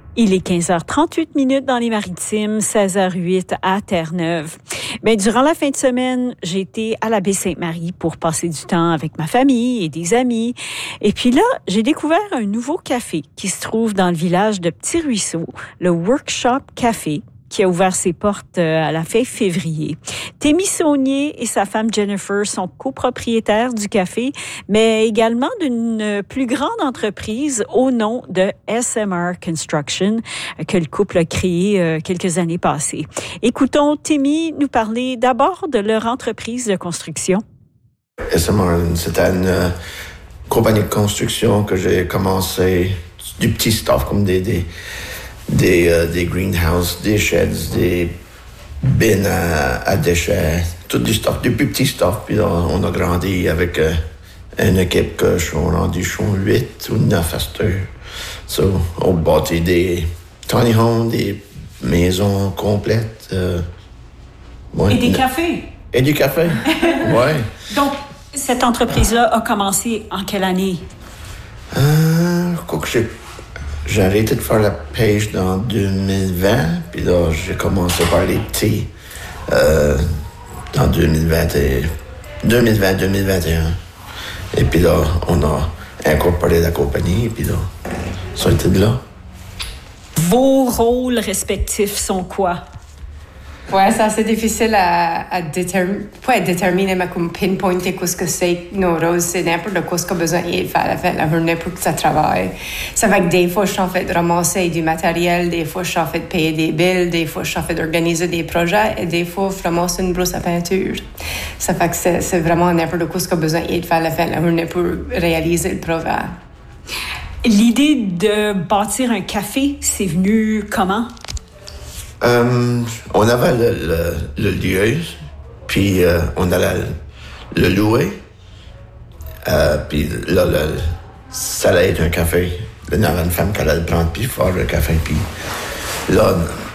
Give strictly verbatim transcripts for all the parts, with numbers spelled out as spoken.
Il est quinze heures trente-huit minutes dans les Maritimes, seize heures huit à Terre-Neuve. Bien, durant la fin de semaine, j'ai été à la baie Sainte-Marie pour passer du temps avec ma famille et des amis. Et puis là, j'ai découvert un nouveau café qui se trouve dans le village de Petit-Ruisseau, le Workshop Café, qui a ouvert ses portes à la fin février. Témi Saunier et sa femme Jennifer sont copropriétaires du café, mais également d'une plus grande entreprise au nom de S M R Construction que le couple a créé quelques années passées. Écoutons Témi nous parler d'abord de leur entreprise de construction. S M R, c'était une euh, compagnie de construction que j'ai commencé du petit stuff comme des... des Des, euh, des greenhouses, des sheds, des bins à, à déchets, tout du stuff, du plus petit stuff. Puis là, on a grandi avec euh, une équipe que je suis rendu, je suis huit ou neuf à cette heure. So, on bâtit des tiny homes, des maisons complètes. Euh, ouais. Et des cafés. Et du café, ouais. Donc, cette entreprise-là a commencé en quelle année? Euh, je crois que j'ai... J'ai arrêté de faire la pêche dans deux mille vingt, puis là, j'ai commencé par les petits euh, dans deux mille vingt, deux mille vingt, deux mille vingt et un. Et puis là, on a incorporé la compagnie, et puis là, ça a été de là. Vos rôles respectifs sont quoi? Ouais, c'est assez difficile à, à, déterm- pas à déterminer, mais comme pinpointer ce que c'est nos rôles. C'est n'importe quoi ce qu'on a besoin de faire à la fin de la journée pour que ça travaille. Ça fait que des fois, je suis en fait de ramasser du matériel, des fois, je suis en fait de payer des billes, des fois, je suis en fait d'organiser des projets, et des fois, je ramasse une brosse à peinture. Ça fait que c'est, c'est vraiment n'importe quoi ce qu'on a besoin de faire à la fin de la journée pour réaliser le projet. L'idée de bâtir un café, c'est venu comment? Euh, on avait le, le, le lieu, puis euh, on allait le louer. Euh, puis là, le, ça allait être un café. Là, il y avait une femme qui allait le prendre, puis faire le café. Puis là,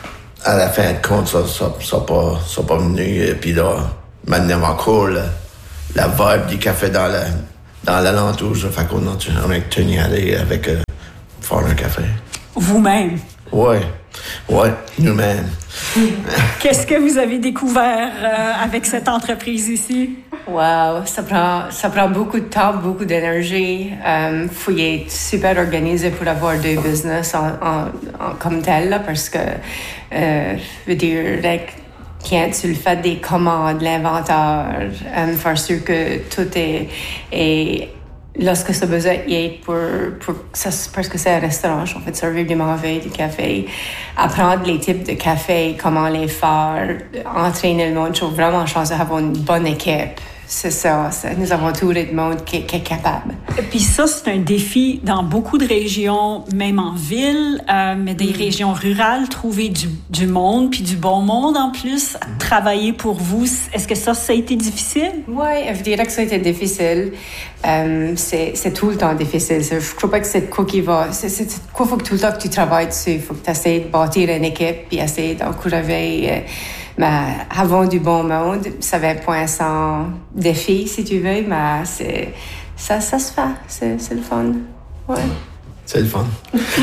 à la fin de compte, ça n'a ça, ça pas, ça pas venu. Et puis là, maintenant encore, le, la vibe du café dans, la, dans l'alentour, ça fait qu'on a, on a tenu à aller avec euh, faire un café. Vous-même? Oui. Oui, nous-mêmes. Qu'est-ce que vous avez découvert euh, avec cette entreprise ici? Wow, ça prend, ça prend beaucoup de temps, beaucoup d'énergie. Il um, faut y être super organisé pour avoir deux business en, en, en, comme tel, là, parce que, euh, je veux dire, like, quand tu le fais des commandes, l'inventaire, um, faire sûr que tout est... est lorsque ça a besoin d'être pour, pour ça, parce que c'est un restaurant, en fait, servir du mauvais, du café, apprendre les types de café, comment les faire, entraîner le monde. Je suis vraiment chance d'avoir une bonne équipe. C'est ça, ça. Nous avons tout le monde qui, qui est capable. Et puis ça, c'est un défi dans beaucoup de régions, même en ville, euh, mais des mm. régions rurales, trouver du, du monde, puis du bon monde en plus, travailler pour vous. Est-ce que ça, ça a été difficile? Oui, je dirais que ça a été difficile. Euh, c'est, c'est tout le temps difficile. Je ne crois pas que c'est quoi qui va... C'est, c'est, c'est quoi faut que tout le temps que tu travailles dessus. Il faut que tu essaies de bâtir une équipe, puis essayer d'encourager... Euh, mais avant du bon monde, ça va être point sans défi, si tu veux, mais c'est, ça, ça se fait. C'est, c'est le fun. Ouais. C'est le fun.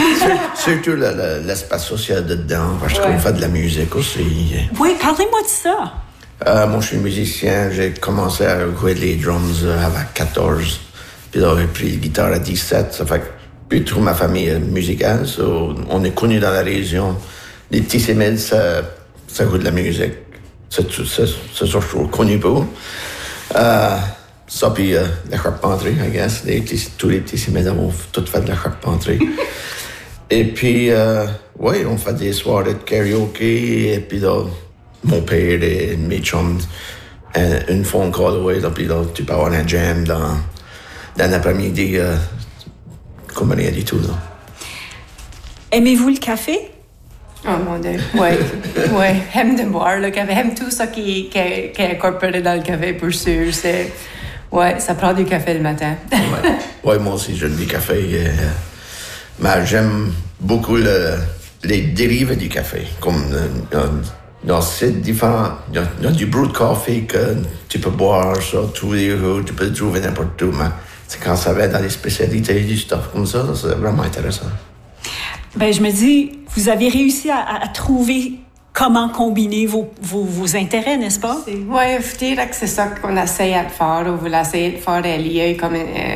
Surtout le, le, l'espace social dedans, parce ouais. qu'on fait de la musique aussi. Oui, parlez-moi de ça. Euh, moi, je suis musicien. J'ai commencé à jouer les drums à quatorze. Puis là, j'ai pris la guitare à dix-sept. Ça fait que plus toute ma famille est musicale. So, on est connus dans la région. Les petits sémilles, ça... ça goûte de la musique. C'est, c'est, c'est ça que je suis connu pour. Euh, ça, puis euh, la charpenterie, I guess. Les petits, tous les petits sémilles ont tout fait de la charpenterie. Et puis, euh, oui, on fait des soirées de karaoké. Et puis là, mon père et mes chums, une phone call away. Là, puis là, tu peux avoir un jam dans, dans l'après-midi. Euh, comme rien du tout, là. Aimez-vous le café? Oh mon Dieu, oui, oui. J'aime de boire le café, j'aime tout ça qui, qui, qui est incorporé dans le café, pour sûr. C'est, ouais, ça prend du café le matin. Oui, ouais, moi aussi, j'aime du café. Euh, mais j'aime beaucoup le, les dérivés du café. Comme, euh, dans c'est différent. Il y, a, il y a du brew de café que tu peux boire ça tous les jours, tu peux le trouver n'importe où, mais c'est quand ça va dans les spécialités du stuff comme ça, c'est vraiment intéressant. Ben, je me dis, vous avez réussi à, à trouver comment combiner vos, vos, vos intérêts, n'est-ce pas? Oui, je dirais que c'est ça qu'on essaie de faire. On veut essayer de faire un lieu comme un,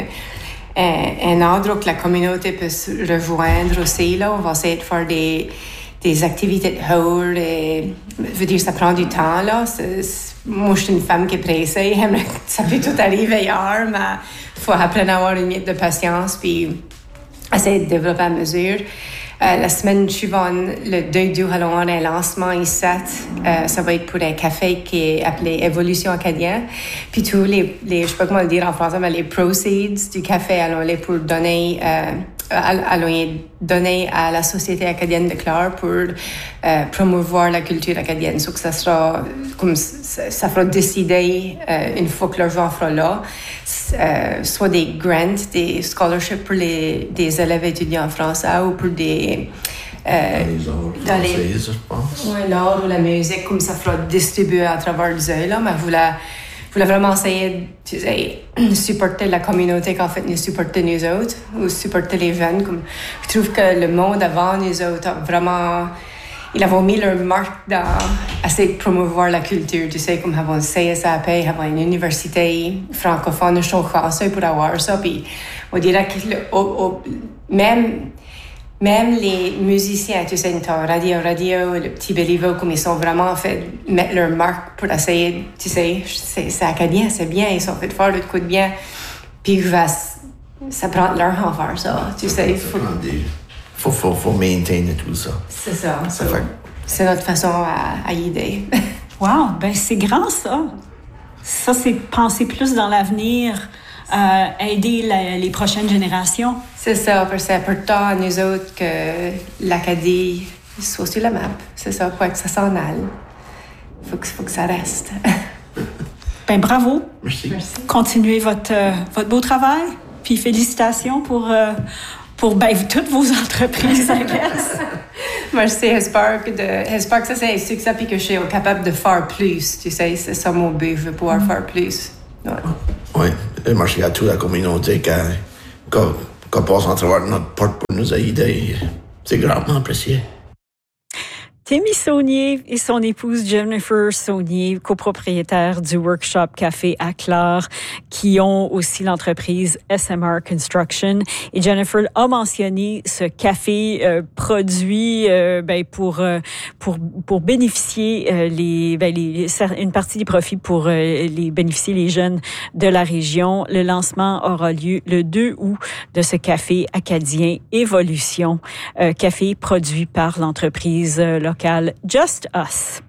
un, un endroit que la communauté peut se rejoindre aussi. Là. On va essayer de faire des, des activités de hall. Et, je veux dire, ça prend du temps. Là. C'est, c'est, moi, je suis une femme qui est pressée. Ça peut tout arriver hier, mais il faut apprendre à avoir une minute de patience puis essayer de développer à mesure. Euh, la semaine suivante, le deux août, allons avoir un lancement ici. Euh, ça va être pour un café qui est appelé Évolution Acadienne. Puis tous les, les, je sais pas comment le dire en français, mais les proceeds du café, allons les pour donner, euh, allons les donner à la Société acadienne de Clare pour euh, promouvoir la culture acadienne. Donc ça sera, comme ça, ça fera décider euh, une fois que l'argent sera là. Euh, soit des grants, des scholarships pour les, des élèves étudiants français ou pour des... Euh, dans les arts français, je pense. Oui, l'art ou la musique, comme ça fera distribuer à travers les yeux, là, mais vous voulez, vous voulez vraiment essayer tu sais, de supporter la communauté qu'en fait nous supporter nous autres, ou supporter les jeunes. Comme, je trouve que le monde avant nous autres a vraiment... Ils avaient mis leur marque dans essayer de promouvoir la culture. Tu sais, comme avoir un C S A P, avoir une université francophone, je suis chanceux pour avoir ça. Puis on dirait que le, au, au, même, même les musiciens, tu sais, Radio Radio, le petit Béliveau, comme ils sont vraiment fait mettre leur marque pour essayer, tu sais, c'est, c'est acadien, c'est bien, ils sont fait faire le coup de bien. Puis ça prend de leur temps à faire ça, tu sais. Il faut... Faut, faut, faut maintainer tout ça. C'est ça. ça fait... C'est notre façon à, à y aider. Wow, ben c'est grand ça. Ça, c'est penser plus dans l'avenir, euh, aider la, les prochaines générations. C'est ça, parce que c'est important à nous autres que l'Acadie soit sur la map. C'est ça, pour que ça s'en aille. Il faut que, faut que ça reste. Ben bravo. Merci. Merci. Continuez votre, euh, votre beau travail. Puis félicitations pour... Euh, pour ben, toutes vos entreprises, I guess. Merci, j'espère que, de, j'espère que ça c'est un succès et que je suis capable de faire plus. Tu sais, c'est ça mon but, je veux pouvoir mm. faire plus. Ouais. Oui, et merci à toute la communauté qui, qui, qui passe en travers de notre porte pour nous aider. C'est grandement apprécié. Timmy Saunier et son épouse Jennifer Saunier, copropriétaires du Workshop Café à Clare, qui ont aussi l'entreprise S M R Construction. Et Jennifer a mentionné ce café euh, produit euh, ben, pour euh, pour pour bénéficier euh, les, ben, les une partie des profits pour euh, les bénéficier les jeunes de la région. Le lancement aura lieu le deux août de ce café acadien Évolution, euh, café produit par l'entreprise euh, locale Just Us.